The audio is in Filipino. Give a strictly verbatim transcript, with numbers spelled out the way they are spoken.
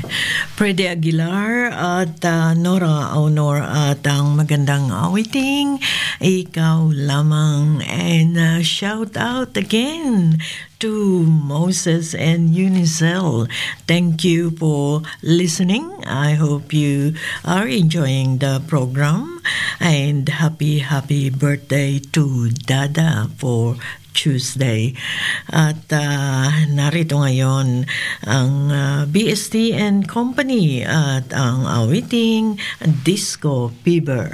Freddy Aguilar at uh, Nora Aunor at ang magandang awiting Ikaw Lamang, and uh, shout out again to Moses and Unicel. Thank you for listening. I hope you are enjoying the program, and happy happy birthday to Dada for Tuesday. At uh, narito ngayon ang uh, B S T and Company at ang awiting Disco Fever.